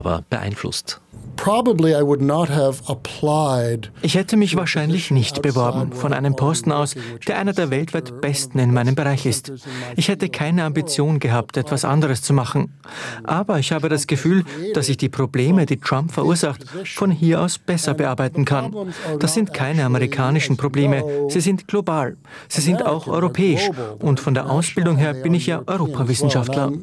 aber beeinflusst. Ich hätte mich wahrscheinlich nicht beworben von einem Posten aus, der einer der weltweit Besten in meinem Bereich ist. Ich hätte keine Ambition gehabt, etwas anderes zu machen. Aber ich habe das Gefühl, dass ich die Probleme, die Trump verursacht, von hier aus besser bearbeiten kann. Das sind keine amerikanischen Probleme, sie sind global. Sie sind auch europäisch. Und von der Ausbildung her bin ich ja Europawissenschaftler.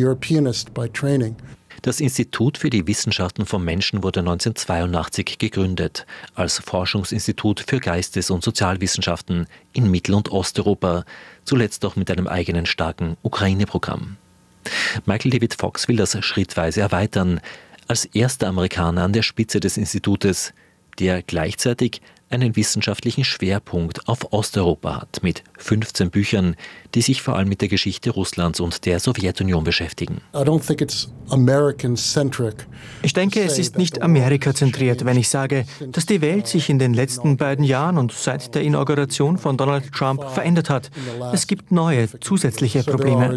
Das Institut für die Wissenschaften vom Menschen wurde 1982 gegründet, als Forschungsinstitut für Geistes- und Sozialwissenschaften in Mittel- und Osteuropa, zuletzt auch mit einem eigenen starken Ukraine-Programm. Michael David Fox will das schrittweise erweitern, als erster Amerikaner an der Spitze des Institutes, der gleichzeitig einen wissenschaftlichen Schwerpunkt auf Osteuropa hat, mit 15 Büchern, die sich vor allem mit der Geschichte Russlands und der Sowjetunion beschäftigen. Ich denke, es ist nicht amerikazentriert, wenn ich sage, dass die Welt sich in den letzten beiden Jahren und seit der Inauguration von Donald Trump verändert hat. Es gibt neue, zusätzliche Probleme.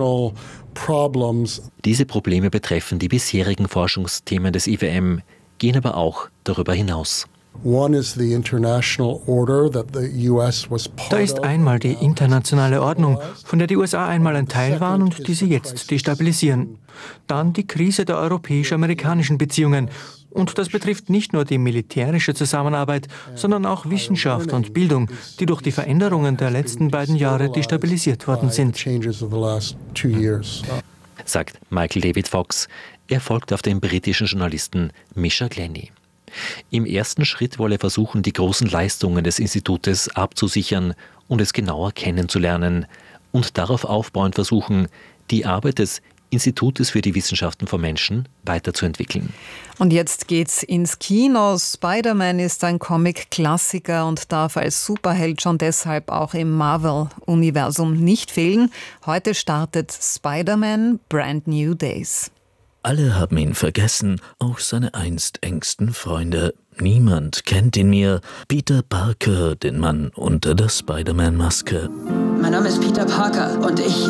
Diese Probleme betreffen die bisherigen Forschungsthemen des IWM, gehen aber auch darüber hinaus. Da ist einmal die internationale Ordnung, von der die USA einmal ein Teil waren und die sie jetzt destabilisieren. Dann die Krise der europäisch-amerikanischen Beziehungen. Und das betrifft nicht nur die militärische Zusammenarbeit, sondern auch Wissenschaft und Bildung, die durch die Veränderungen der letzten beiden Jahre destabilisiert worden sind. Sagt Michael David Fox. Er folgt auf den britischen Journalisten Misha Glenny. Im ersten Schritt wolle er versuchen, die großen Leistungen des Institutes abzusichern und es genauer kennenzulernen und darauf aufbauend versuchen, die Arbeit des Institutes für die Wissenschaften vom Menschen weiterzuentwickeln. Und jetzt geht's ins Kino. Spider-Man ist ein Comic-Klassiker und darf als Superheld schon deshalb auch im Marvel-Universum nicht fehlen. Heute startet Spider-Man Brand New Days. Alle haben ihn vergessen, auch seine einst engsten Freunde. Niemand kennt ihn mehr. Peter Parker, den Mann unter der Spider-Man-Maske. Mein Name ist Peter Parker und ich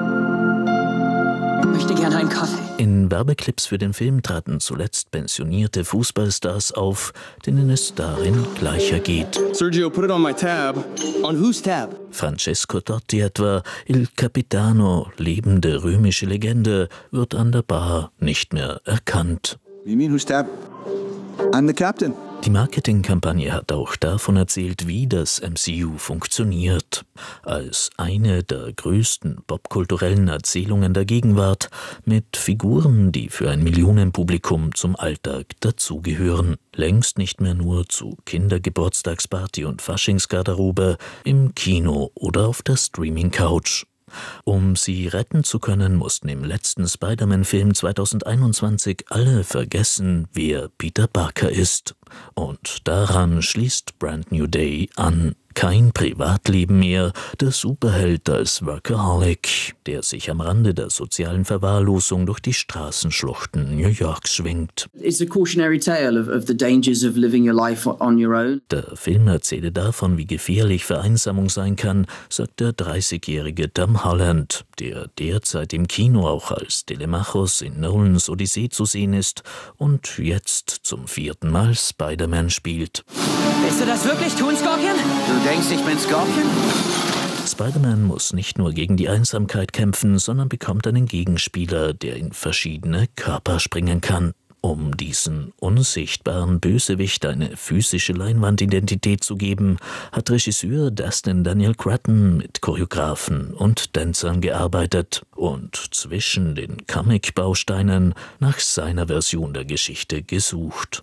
möchte gerne einen Kaffee. In Werbeclips für den Film traten zuletzt pensionierte Fußballstars auf, denen es darin gleicher geht. Sergio, put it on my tab. On whose tab? Francesco Totti etwa, Il Capitano, lebende römische Legende, wird an der Bar nicht mehr erkannt. You mean whose tab? I'm the captain. Die Marketingkampagne hat auch davon erzählt, wie das MCU funktioniert. Als eine der größten popkulturellen Erzählungen der Gegenwart, mit Figuren, die für ein Millionenpublikum zum Alltag dazugehören. Längst nicht mehr nur zu Kindergeburtstagsparty und Faschingsgarderobe, im Kino oder auf der Streaming-Couch. Um sie retten zu können, mussten im letzten Spider-Man-Film 2021 alle vergessen, wer Peter Parker ist. Und daran schließt Brand New Day an. Kein Privatleben mehr, der Superheld als Workaholic, der sich am Rande der sozialen Verwahrlosung durch die Straßenschluchten New Yorks schwingt. It's a cautionary tale of the dangers of living your life on your own. Der Film erzähle davon, wie gefährlich Vereinsamung sein kann, sagt der 30-jährige Tom Holland, der derzeit im Kino auch als Telemachos in Nolans Odyssee zu sehen ist und jetzt zum 4. Mal Spider-Man spielt. Willst du das wirklich tun, Scorpion? Du denkst, ich bin Scorpion? Spider-Man muss nicht nur gegen die Einsamkeit kämpfen, sondern bekommt einen Gegenspieler, der in verschiedene Körper springen kann. Um diesen unsichtbaren Bösewicht eine physische Leinwandidentität zu geben, hat Regisseur Dustin Daniel Cretton mit Choreografen und Tänzern gearbeitet und zwischen den Comic-Bausteinen nach seiner Version der Geschichte gesucht.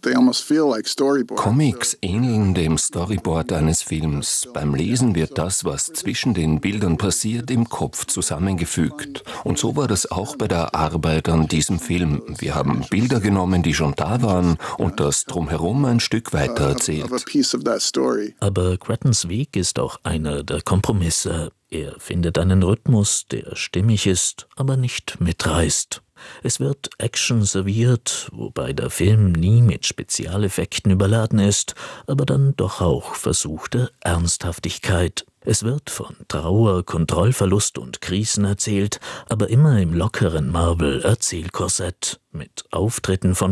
Comics ähneln dem Storyboard eines Films. Beim Lesen wird das, was zwischen den Bildern passiert, im Kopf zusammengefügt. Und so war das auch bei der Arbeit an diesem Film. Wir haben Bilder genommen, die schon da waren und das drumherum ein Stück weiter erzählt. Aber Crettons Weg ist auch einer der Kompromisse. Er findet einen Rhythmus, der stimmig ist, aber nicht mitreißt. Es wird Action serviert, wobei der Film nie mit Spezialeffekten überladen ist, aber dann doch auch versuchte Ernsthaftigkeit. Es wird von Trauer, Kontrollverlust und Krisen erzählt, aber immer im lockeren Marvel-Erzählkorsett, mit Auftritten von